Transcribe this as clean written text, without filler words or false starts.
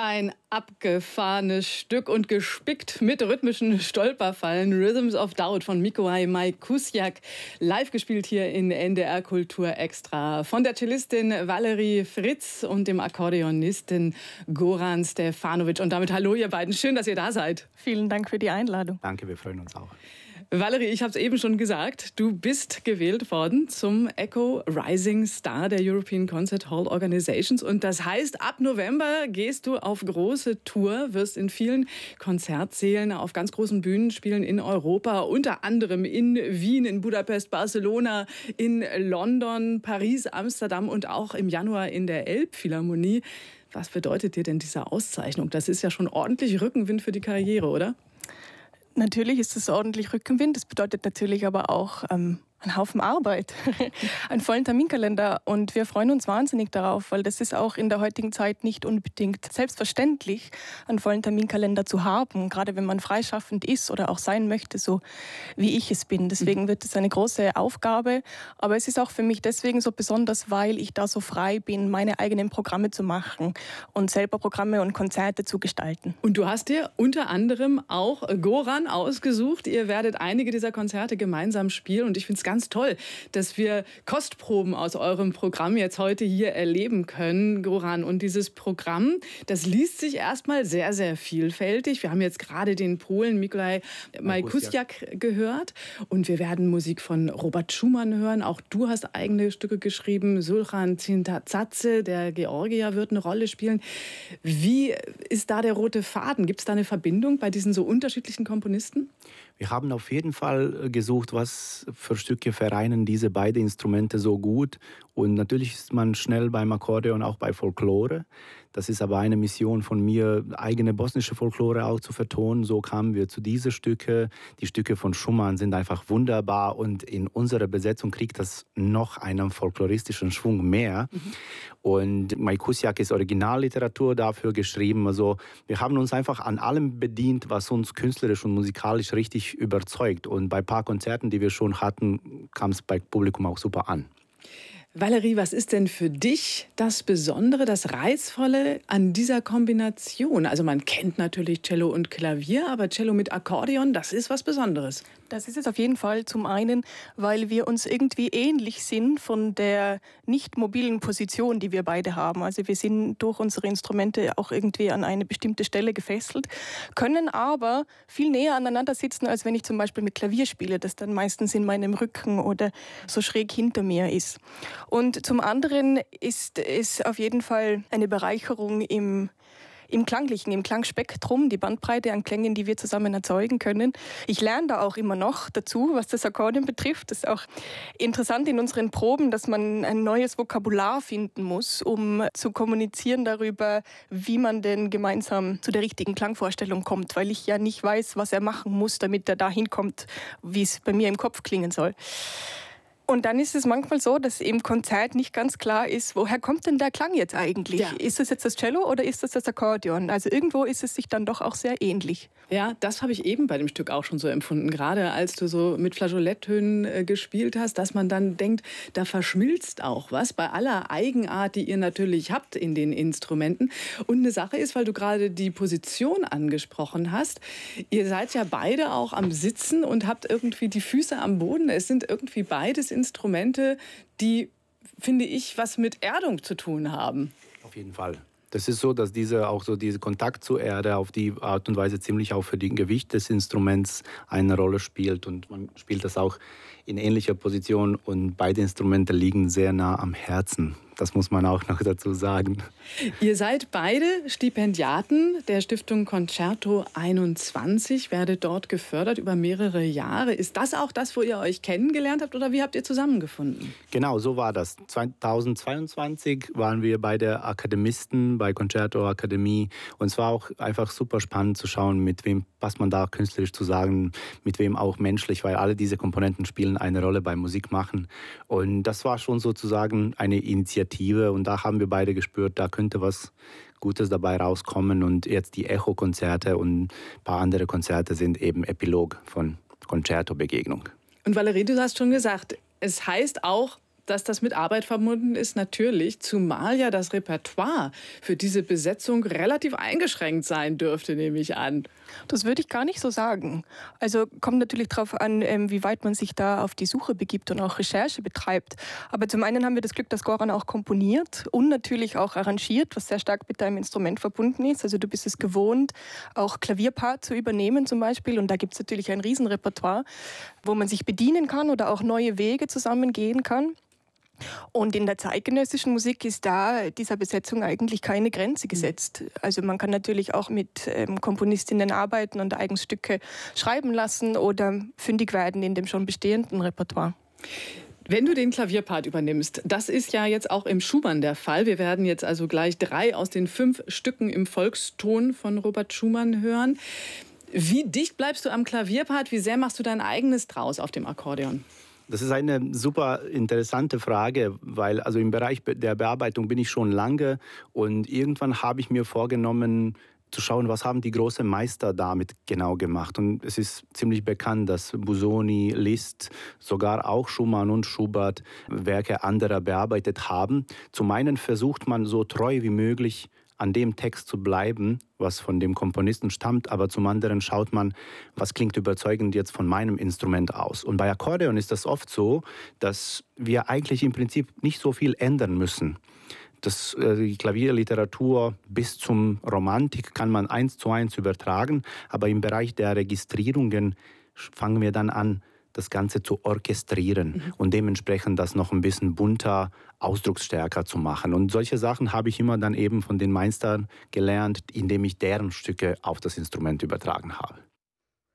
Ein abgefahrenes Stück und gespickt mit rhythmischen Stolperfallen. Rhythms of Doubt von Mikołaj Majkusiak. Live gespielt hier in NDR Kultur Extra. Von der Cellistin Valerie Fritz und dem Akkordeonisten Goran Stefanovic. Und damit hallo ihr beiden. Schön, dass ihr da seid. Vielen Dank für die Einladung. Danke, wir freuen uns auch. Valerie, ich habe es eben schon gesagt, du bist gewählt worden zum ECHO Rising Star der European Concert Hall Organizations. Und das heißt, ab November gehst du auf große Tour, wirst in vielen Konzertsälen auf ganz großen Bühnen spielen in Europa, unter anderem in Wien, in Budapest, Barcelona, in London, Paris, Amsterdam und auch im Januar in der Elbphilharmonie. Was bedeutet dir denn diese Auszeichnung? Das ist ja schon ordentlich Rückenwind für die Karriere, oder? Natürlich ist es ordentlich Rückenwind. Das bedeutet natürlich aber auch ein Haufen Arbeit, einen vollen Terminkalender. Und wir freuen uns wahnsinnig darauf, weil das ist auch in der heutigen Zeit nicht unbedingt selbstverständlich, einen vollen Terminkalender zu haben, gerade wenn man freischaffend ist oder auch sein möchte, so wie ich es bin. Deswegen wird es eine große Aufgabe. Aber es ist auch für mich deswegen so besonders, weil ich da so frei bin, meine eigenen Programme zu machen und selber Programme und Konzerte zu gestalten. Und du hast dir unter anderem auch Goran ausgesucht. Ihr werdet einige dieser Konzerte gemeinsam spielen. Und ich finde es ganz toll, dass wir Kostproben aus eurem Programm jetzt heute hier erleben können, Goran. Und dieses Programm, das liest sich erstmal sehr, sehr vielfältig. Wir haben jetzt gerade den Polen Mikołaj Majkusiak gehört. Und wir werden Musik von Robert Schumann hören. Auch du hast eigene Stücke geschrieben. Sultan Tsintsadze, der Georgier, wird eine Rolle spielen. Wie ist da der rote Faden? Gibt es da eine Verbindung bei diesen so unterschiedlichen Komponisten? Wir haben auf jeden Fall gesucht, was für Stücke vereinen diese beiden Instrumente so gut. Und natürlich ist man schnell beim Akkordeon, auch bei Folklore. Das ist aber eine Mission von mir, eigene bosnische Folklore auch zu vertonen. So kamen wir zu diesen Stücke. Die Stücke von Schumann sind einfach wunderbar und in unserer Besetzung kriegt das noch einen folkloristischen Schwung mehr. Und Majkusiak ist Originalliteratur dafür geschrieben. Also wir haben uns einfach an allem bedient, was uns künstlerisch und musikalisch richtig überzeugt. Und bei ein paar Konzerten, die wir schon hatten, kam es beim Publikum auch super an. Valerie, was ist denn für dich das Besondere, das Reizvolle an dieser Kombination? Also man kennt natürlich Cello und Klavier, aber Cello mit Akkordeon, das ist was Besonderes. Das ist es auf jeden Fall. Zum einen, weil wir uns irgendwie ähnlich sind von der nicht mobilen Position, die wir beide haben. Also wir sind durch unsere Instrumente auch irgendwie an eine bestimmte Stelle gefesselt, können aber viel näher aneinander sitzen, als wenn ich zum Beispiel mit Klavier spiele, das dann meistens in meinem Rücken oder so schräg hinter mir ist. Und zum anderen ist es auf jeden Fall eine Bereicherung im Klanglichen, im Klangspektrum, die Bandbreite an Klängen, die wir zusammen erzeugen können. Ich lerne da auch immer noch dazu, was das Akkordeon betrifft. Das ist auch interessant in unseren Proben, dass man ein neues Vokabular finden muss, um zu kommunizieren darüber, wie man denn gemeinsam zu der richtigen Klangvorstellung kommt, weil ich ja nicht weiß, was er machen muss, damit er dahin kommt, wie es bei mir im Kopf klingen soll. Und dann ist es manchmal so, dass im Konzert nicht ganz klar ist, woher kommt denn der Klang jetzt eigentlich? Ja. Ist das jetzt das Cello oder ist das Akkordeon? Also irgendwo ist es sich dann doch auch sehr ähnlich. Ja, das habe ich eben bei dem Stück auch schon so empfunden. Gerade als du so mit Flageoletttönen gespielt hast, dass man dann denkt, da verschmilzt auch was bei aller Eigenart, die ihr natürlich habt in den Instrumenten. Und eine Sache ist, weil du gerade die Position angesprochen hast, ihr seid ja beide auch am Sitzen und habt irgendwie die Füße am Boden. Es sind irgendwie beides Instrumente, die, finde ich, was mit Erdung zu tun haben. Auf jeden Fall. Das ist so, dass dieser Kontakt zur Erde auf die Art und Weise ziemlich auch für das Gewicht des Instruments eine Rolle spielt. Und man spielt das auch in ähnlicher Position und beide Instrumente liegen sehr nah am Herzen. Das muss man auch noch dazu sagen. Ihr seid beide Stipendiaten der Stiftung Concerto 21, werdet dort gefördert über mehrere Jahre. Ist das auch das, wo ihr euch kennengelernt habt oder wie habt ihr zusammengefunden? Genau, so war das. 2022 waren wir beide Akademisten bei Concerto Akademie und es war auch einfach super spannend zu schauen, mit wem passt man da künstlerisch zu sagen, mit wem auch menschlich, weil alle diese Komponenten spielen eine Rolle beim Musikmachen. Und das war schon sozusagen eine Initiative und da haben wir beide gespürt, da könnte was Gutes dabei rauskommen und jetzt die Echo-Konzerte und ein paar andere Konzerte sind eben Epilog von Concerto-Begegnung. Und Valerie, du hast schon gesagt, es heißt auch dass das mit Arbeit verbunden ist, natürlich, zumal ja das Repertoire für diese Besetzung relativ eingeschränkt sein dürfte, nehme ich an. Das würde ich gar nicht so sagen. Also kommt natürlich darauf an, wie weit man sich da auf die Suche begibt und auch Recherche betreibt. Aber zum einen haben wir das Glück, dass Goran auch komponiert und natürlich auch arrangiert, was sehr stark mit deinem Instrument verbunden ist. Also du bist es gewohnt, auch Klavierpart zu übernehmen zum Beispiel. Und da gibt es natürlich ein Riesenrepertoire, wo man sich bedienen kann oder auch neue Wege zusammengehen kann. Und in der zeitgenössischen Musik ist da dieser Besetzung eigentlich keine Grenze gesetzt. Also man kann natürlich auch mit Komponistinnen arbeiten und eigens Stücke schreiben lassen oder fündig werden in dem schon bestehenden Repertoire. Wenn du den Klavierpart übernimmst, das ist ja jetzt auch im Schumann der Fall. Wir werden jetzt also gleich 3 aus den 5 Stücken im Volkston von Robert Schumann hören. Wie dicht bleibst du am Klavierpart? Wie sehr machst du dein eigenes draus auf dem Akkordeon? Das ist eine super interessante Frage, weil also im Bereich der Bearbeitung bin ich schon lange und irgendwann habe ich mir vorgenommen, zu schauen, was haben die großen Meister damit genau gemacht. Und es ist ziemlich bekannt, dass Busoni, Liszt, sogar auch Schumann und Schubert Werke anderer bearbeitet haben. Zum einen versucht man so treu wie möglich an dem Text zu bleiben, was von dem Komponisten stammt, aber zum anderen schaut man, was klingt überzeugend jetzt von meinem Instrument aus. Und bei Akkordeon ist das oft so, dass wir eigentlich im Prinzip nicht so viel ändern müssen. Die Klavierliteratur bis zum Romantik kann man 1:1 übertragen, aber im Bereich der Registrierungen fangen wir dann an, das Ganze zu orchestrieren und dementsprechend das noch ein bisschen bunter, ausdrucksstärker zu machen. Und solche Sachen habe ich immer dann eben von den Meistern gelernt, indem ich deren Stücke auf das Instrument übertragen habe.